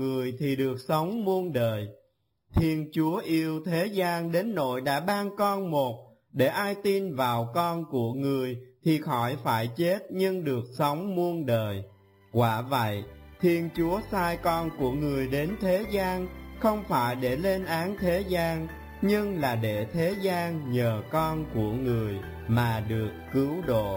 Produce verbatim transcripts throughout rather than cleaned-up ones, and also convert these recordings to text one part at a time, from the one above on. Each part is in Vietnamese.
người thì được sống muôn đời. Thiên Chúa yêu thế gian đến nỗi đã ban con một, để ai tin vào con của người thì khỏi phải chết nhưng được sống muôn đời. Quả vậy, Thiên Chúa sai con của người đến thế gian, không phải để lên án thế gian, nhưng là để thế gian nhờ con của người mà được cứu độ.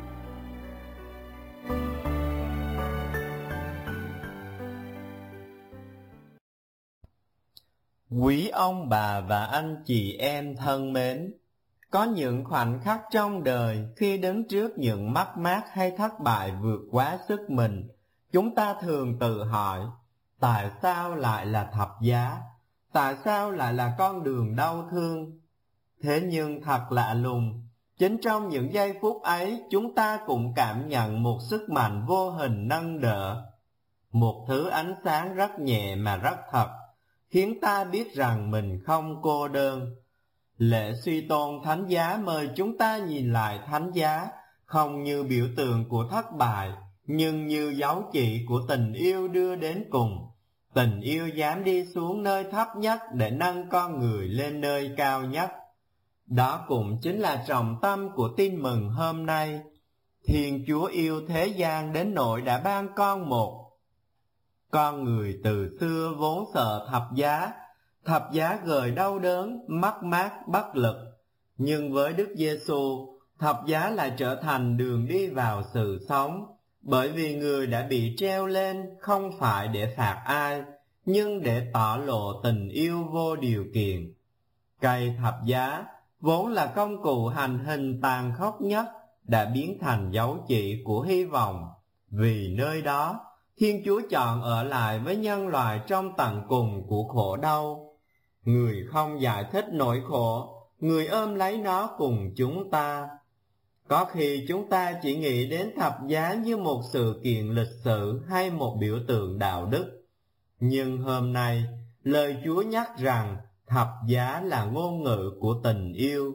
Quý ông bà và anh chị em thân mến, có những khoảnh khắc trong đời khi đứng trước những mất mát hay thất bại vượt quá sức mình, chúng ta thường tự hỏi, tại sao lại là thập giá? Tại sao lại là con đường đau thương? Thế nhưng thật lạ lùng, chính trong những giây phút ấy chúng ta cũng cảm nhận một sức mạnh vô hình nâng đỡ, một thứ ánh sáng rất nhẹ mà rất thật, khiến ta biết rằng mình không cô đơn. Lễ suy tôn thánh giá mời chúng ta nhìn lại thánh giá, không như biểu tượng của thất bại, nhưng như dấu chỉ của tình yêu đưa đến cùng. Tình yêu dám đi xuống nơi thấp nhất để nâng con người lên nơi cao nhất. Đó cũng chính là trọng tâm của tin mừng hôm nay. Thiên Chúa yêu thế gian đến nỗi đã ban con một. Con người từ xưa vốn sợ thập giá, thập giá gợi đau đớn, mất mát, bất lực. Nhưng với Đức Giêsu, thập giá lại trở thành đường đi vào sự sống, bởi vì người đã bị treo lên không phải để phạt ai, nhưng để tỏ lộ tình yêu vô điều kiện. Cây thập giá, vốn là công cụ hành hình tàn khốc nhất, đã biến thành dấu chỉ của hy vọng. Vì nơi đó, Thiên Chúa chọn ở lại với nhân loại trong tận cùng của khổ đau. Người không giải thích nỗi khổ, người ôm lấy nó cùng chúng ta. Có khi chúng ta chỉ nghĩ đến thập giá như một sự kiện lịch sử hay một biểu tượng đạo đức. Nhưng hôm nay, lời Chúa nhắc rằng thập giá là ngôn ngữ của tình yêu.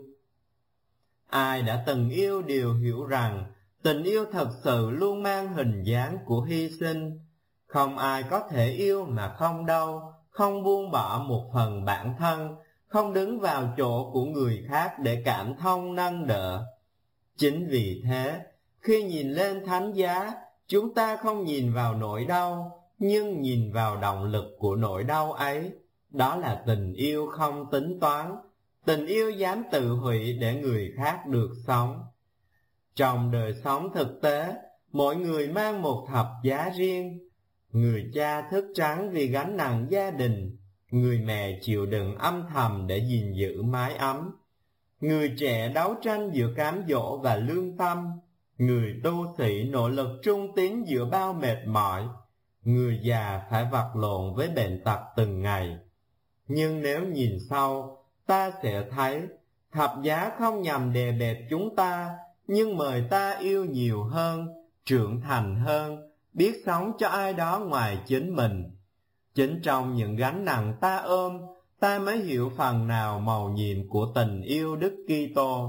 Ai đã từng yêu đều hiểu rằng tình yêu thật sự luôn mang hình dáng của hy sinh. Không ai có thể yêu mà không đau, không buông bỏ một phần bản thân, không đứng vào chỗ của người khác để cảm thông nâng đỡ. Chính vì thế, khi nhìn lên thánh giá, chúng ta không nhìn vào nỗi đau, nhưng nhìn vào động lực của nỗi đau ấy. Đó là tình yêu không tính toán, tình yêu dám tự hủy để người khác được sống. Trong đời sống thực tế, mỗi người mang một thập giá riêng. Người cha thức trắng vì gánh nặng gia đình, người mẹ chịu đựng âm thầm để gìn giữ mái ấm. Người trẻ đấu tranh giữa cám dỗ và lương tâm, người tu sĩ nỗ lực trung tín giữa bao mệt mỏi, người già phải vật lộn với bệnh tật từng ngày. Nhưng nếu nhìn sâu, ta sẽ thấy thập giá không nhằm đè bẹp chúng ta, nhưng mời ta yêu nhiều hơn, trưởng thành hơn, biết sống cho ai đó ngoài chính mình. Chính trong những gánh nặng ta ôm, ta mới hiểu phần nào mầu nhiệm của tình yêu Đức Kitô.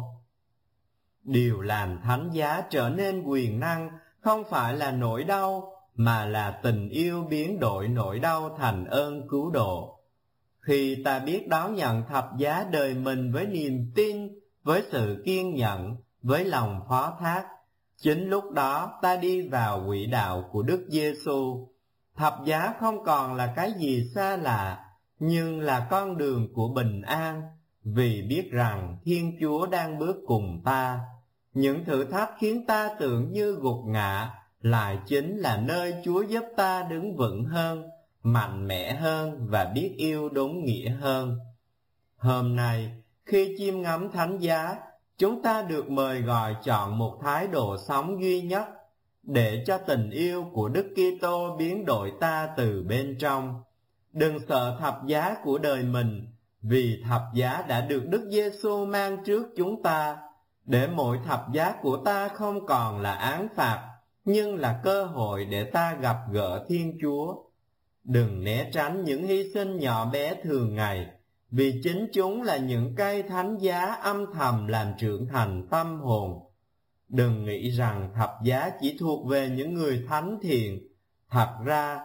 Điều làm thánh giá trở nên quyền năng không phải là nỗi đau, mà là tình yêu biến đổi nỗi đau thành ơn cứu độ. Khi ta biết đón nhận thập giá đời mình với niềm tin, với sự kiên nhẫn, với lòng phó thác, chính lúc đó ta đi vào quỹ đạo của Đức Giêsu. Thập giá không còn là cái gì xa lạ, nhưng là con đường của bình an, vì biết rằng Thiên Chúa đang bước cùng ta. Những thử thách khiến ta tưởng như gục ngã, lại chính là nơi Chúa giúp ta đứng vững hơn, mạnh mẽ hơn và biết yêu đúng nghĩa hơn. Hôm nay, khi chiêm ngắm thánh giá, chúng ta được mời gọi chọn một thái độ sống duy nhất, để cho tình yêu của Đức Kitô biến đổi ta từ bên trong. Đừng sợ thập giá của đời mình, vì thập giá đã được Đức Giêsu mang trước chúng ta, để mỗi thập giá của ta không còn là án phạt, nhưng là cơ hội để ta gặp gỡ Thiên Chúa. Đừng né tránh những hy sinh nhỏ bé thường ngày, vì chính chúng là những cây thánh giá âm thầm làm trưởng thành tâm hồn. Đừng nghĩ rằng thập giá chỉ thuộc về những người thánh thiện. Thật ra,